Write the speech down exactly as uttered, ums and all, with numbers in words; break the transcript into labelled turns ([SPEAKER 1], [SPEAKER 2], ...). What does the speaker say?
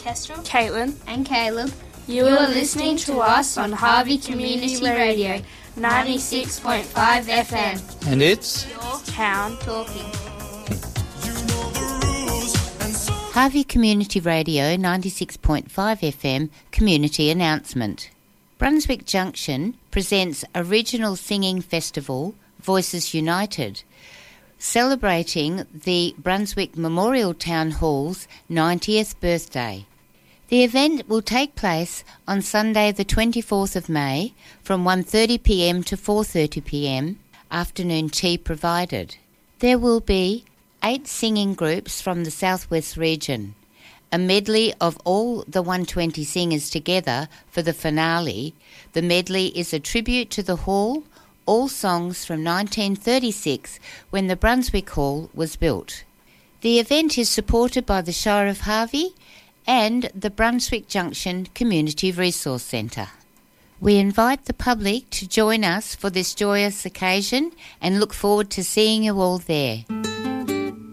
[SPEAKER 1] Kestrel,
[SPEAKER 2] Caitlin,
[SPEAKER 3] and Caleb.
[SPEAKER 2] You are listening to us on Harvey Community Radio, ninety-six point five F M.
[SPEAKER 4] And it's
[SPEAKER 2] Your town
[SPEAKER 3] talking.
[SPEAKER 5] Harvey Community Radio, ninety-six point five F M, community announcement. Brunswick Junction presents Original Singing Festival, Voices United, celebrating the Brunswick Memorial Town Hall's ninetieth birthday. The event will take place on Sunday the twenty-fourth of May from one thirty p m to four thirty p m, afternoon tea provided. There will be eight singing groups from the Southwest region, a medley of all the one hundred twenty singers together for the finale. The medley is a tribute to the hall, all songs from nineteen thirty-six when the Brunswick Hall was built. The event is supported by the Shire of Harvey and the Brunswick Junction Community Resource Centre. We invite the public to join us for this joyous occasion and look forward to seeing you all there.